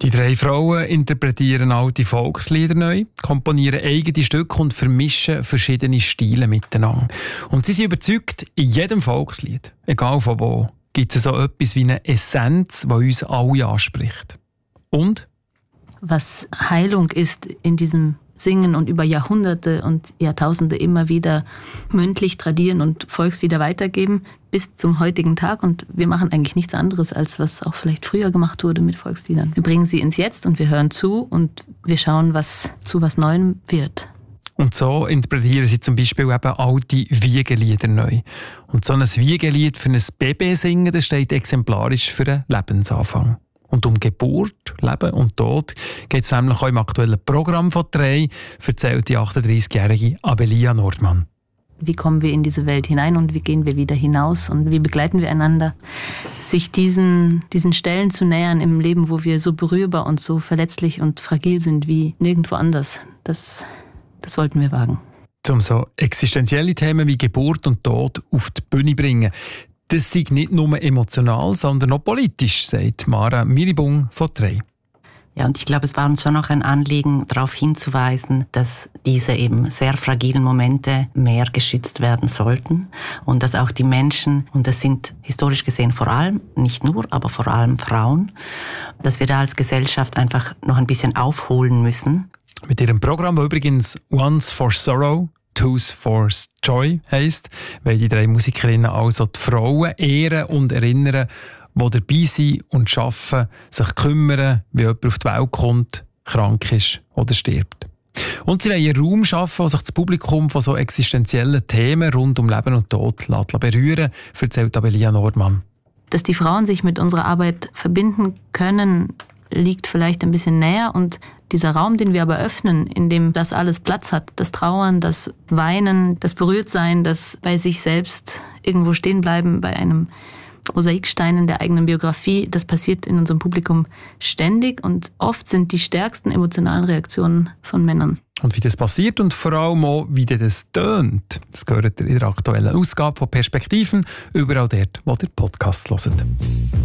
Die 3 Frauen interpretieren alte Volkslieder neu, komponieren eigene Stücke und vermischen verschiedene Stile miteinander. Und sie sind überzeugt, in jedem Volkslied, egal von wo, gibt es so etwas wie eine Essenz, die uns alle anspricht. Und? Was Heilung ist in diesem Singen und über Jahrhunderte und Jahrtausende immer wieder mündlich tradieren und Volkslieder weitergeben bis zum heutigen Tag. Und wir machen eigentlich nichts anderes, als was auch vielleicht früher gemacht wurde mit Volksliedern. Wir bringen sie ins Jetzt und wir hören zu und wir schauen, was zu was Neuem wird. Und so interpretieren sie zum Beispiel eben alte Wiegelieder neu. Und so ein Wiegelied für ein Baby singen, das steht exemplarisch für einen Lebensanfang. Und um Geburt, Leben und Tod geht es nämlich auch im aktuellen Programm von 3, erzählt die 38-jährige Abelia Nordmann. Wie kommen wir in diese Welt hinein und wie gehen wir wieder hinaus und wie begleiten wir einander, sich diesen Stellen zu nähern im Leben, wo wir so berührbar und so verletzlich und fragil sind wie nirgendwo anders. Das wollten wir wagen. Um so existenzielle Themen wie Geburt und Tod auf die Bühne bringen. Das sei nicht nur emotional, sondern auch politisch, sagt Mara Miribung von 3. Ja, und ich glaube, es war uns schon noch ein Anliegen, darauf hinzuweisen, dass diese eben sehr fragilen Momente mehr geschützt werden sollten und dass auch die Menschen, und das sind historisch gesehen vor allem, nicht nur, aber vor allem Frauen, dass wir da als Gesellschaft einfach noch ein bisschen aufholen müssen. Mit ihrem Programm, das übrigens «Once for Sorrow, Two's for Joy» heisst, weil die 3 Musikerinnen also die Frauen ehren und erinnern, die dabei sind und arbeiten, sich kümmern, wie jemand auf die Welt kommt, krank ist oder stirbt. Und sie wollen einen Raum schaffen, wo sich das Publikum von so existenziellen Themen rund um Leben und Tod berühren lässt, erzählt Abelia Nordmann. Dass die Frauen sich mit unserer Arbeit verbinden können, liegt vielleicht ein bisschen näher und dieser Raum, den wir aber öffnen, in dem das alles Platz hat, das Trauern, das Weinen, das Berührtsein, das bei sich selbst irgendwo stehen bleiben, bei einem Mosaikstein in der eigenen Biografie, das passiert in unserem Publikum ständig und oft sind die stärksten emotionalen Reaktionen von Männern. Und wie das passiert und vor allem auch, wie das tönt, das gehört in der aktuellen Ausgabe von «Perspektiven», überall dort, wo ihr Podcast hört.